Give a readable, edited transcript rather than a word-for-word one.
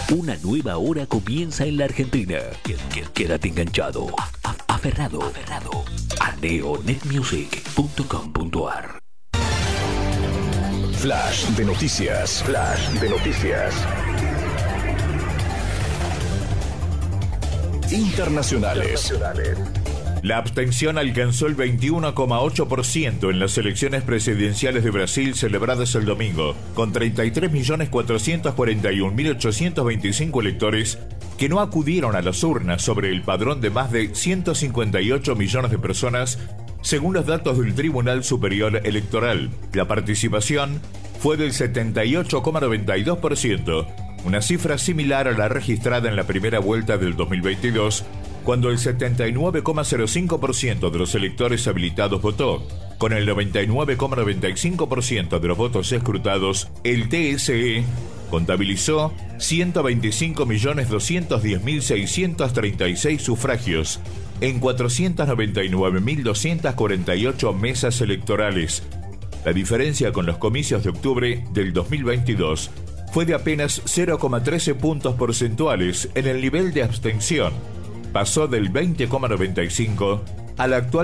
Una nueva hora comienza en la Argentina. Quédate enganchado, aferrado a neonetmusic.com.ar. Flash de noticias. Internacionales. La abstención alcanzó el 21,8% en las elecciones presidenciales de Brasil celebradas el domingo, con 33.441.825 electores que no acudieron a las urnas sobre el padrón de más de 158 millones de personas, según los datos del Tribunal Superior Electoral. La participación fue del 78,92%, una cifra similar a la registrada en la primera vuelta del 2022, cuando el 79,05% de los electores habilitados votó. Con el 99,95% de los votos escrutados, el TSE contabilizó 125.210.636 sufragios en 499.248 mesas electorales. La diferencia con los comicios de octubre del 2022 fue de apenas 0,13 puntos porcentuales en el nivel de abstención. Pasó del 20,95 al actual